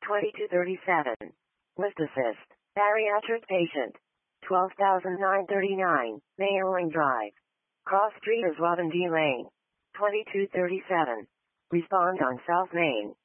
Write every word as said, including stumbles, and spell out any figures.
twenty-two thirty-seven. List assist. Bariatric patient. twelve thousand nine hundred thirty-nine. Mayoring Drive. Cross Street or Robin D. Lane. twenty-two thirty-seven. Respond on South Main.